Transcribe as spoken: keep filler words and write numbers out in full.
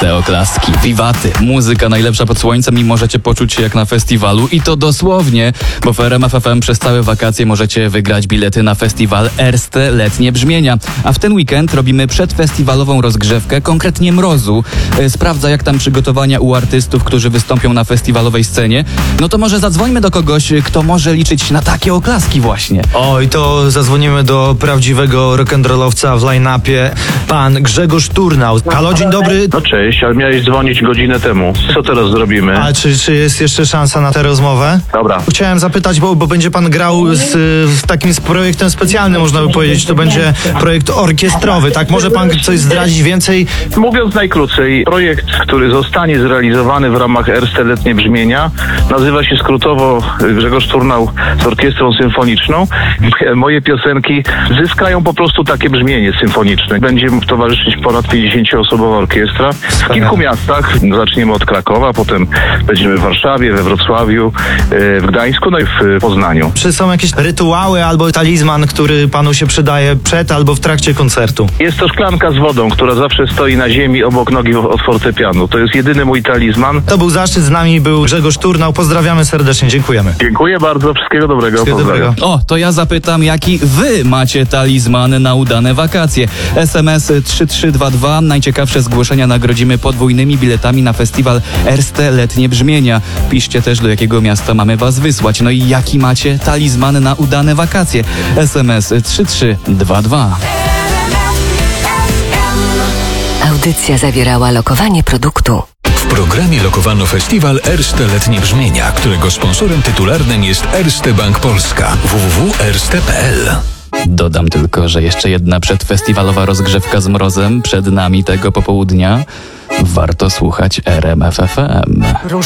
Te oklaski, wiwaty, muzyka najlepsza pod słońcem i możecie poczuć się jak na festiwalu i to dosłownie, bo w R M F F M przez całe wakacje możecie wygrać bilety na festiwal Erste Letnie Brzmienia. A w ten weekend robimy przedfestiwalową rozgrzewkę, konkretnie Mrozu. Sprawdza jak tam przygotowania u artystów, którzy wystąpią na festiwalowej scenie. No to może zadzwońmy do kogoś, kto może liczyć na takie oklaski właśnie. Oj, to zadzwonimy do prawdziwego rock'n'rollowca w line-upie, pan Grzegorz Turnał. Halo, dzień dobry. No cześć, ale miałeś dzwonić godzinę temu. Co teraz zrobimy? A czy, czy jest jeszcze szansa na tę rozmowę? Dobra. Chciałem zapytać, bo, bo będzie pan grał z, z takim z projektem specjalnym, można by powiedzieć. To będzie projekt orkiestrowy, tak? Może pan coś zdradzić więcej? Mówiąc najkrócej, projekt, który zostanie zrealizowany w ramach Erste Letnie Brzmienia, nazywa się skrótowo Grzegorz Turnał z Orkiestrą Symfoniczną. Moje piosenki zyskają po prostu takie brzmienie symfoniczne. Będzie towarzyszyć ponad pięćdziesięcioosobowa orkiestra w kilku miastach. Zaczniemy od Krakowa, potem będziemy w Warszawie, we Wrocławiu, w Gdańsku, no i w Poznaniu. Czy są jakieś rytuały albo talizman, który panu się przydaje przed albo w trakcie koncertu? Jest to szklanka z wodą, która zawsze stoi na ziemi obok nogi od fortepianu. To jest jedyny mój talizman. To był zaszczyt, z nami był Grzegorz Turnał. Pozdrawiamy serdecznie, dziękujemy. Dziękuję bardzo, wszystkiego dobrego. Wszystkiego dobrego. O, to ja zapytam, jaki wy macie talizman na udane wakacje. S M S trzy trzy dwa dwa. Najciekawsze zgłoszenia nagrodzimy podwójnymi biletami na festiwal Erste Letnie Brzmienia. Piszcie też, do jakiego miasta mamy was wysłać. No i jaki macie talizman na udane wakacje. S M S trzy trzy dwa dwa. Audycja zawierała lokowanie produktu. W programie lokowano festiwal Erste Letnie Brzmienia, którego sponsorem tytularnym jest Erste Bank Polska. w w w kropka erste kropka p l. Dodam tylko, że jeszcze jedna przedfestiwalowa rozgrzewka z Mrozem przed nami tego popołudnia. Warto słuchać R M F F M.